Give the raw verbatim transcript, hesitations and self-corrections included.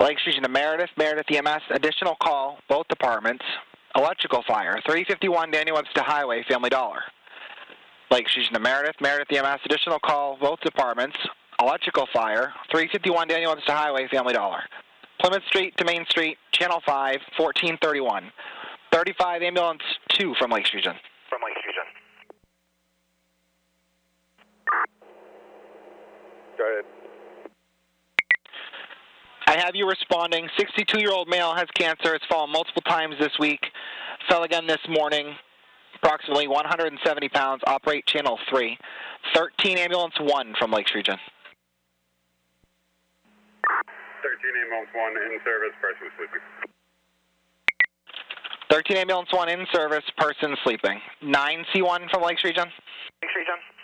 Lakes Region to Meredith, Meredith E M S, additional call, both departments. Electrical fire, three fifty-one Daniel Webster Highway, Family Dollar. Lakes Region to Meredith, Meredith E M S, additional call, both departments. Electrical fire, three fifty-one Daniel Webster Highway, Family Dollar. Plymouth Street to Main Street, Channel five, fourteen thirty-one. thirty-five Ambulance two from Lakes Region. From Lakes Region. Go ahead. I have you responding. sixty-two-year-old male has cancer. Has fallen multiple times this week. Fell again this morning. Approximately one hundred seventy pounds. Operate Channel three. thirteen Ambulance one from Lakes Region. thirteen Ambulance one in service, person sleeping. thirteen Ambulance one in service, person sleeping. nine C one from Lakes Region. Lakes Region.